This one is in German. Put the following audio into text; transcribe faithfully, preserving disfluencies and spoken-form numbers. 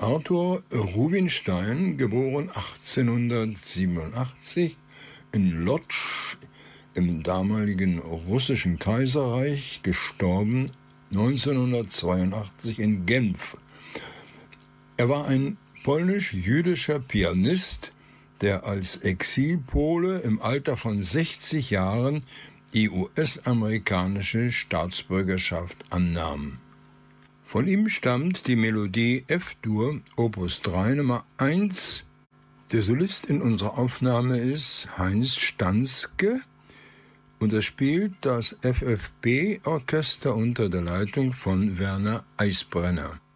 Arthur Rubinstein, geboren achtzehnhundertsiebenundachtzig in Lodz im damaligen russischen Kaiserreich, gestorben neunzehnhundertzweiundachtzig in Genf. Er war ein polnisch-jüdischer Pianist, der als Exilpole im Alter von sechzig Jahren die U S-amerikanische Staatsbürgerschaft annahm. Von ihm stammt die Melodie F-Dur, Opus drei, Nummer eins. Der Solist in unserer Aufnahme ist Heinz Stanzke und er spielt das F F B-Orchester unter der Leitung von Werner Eisbrenner.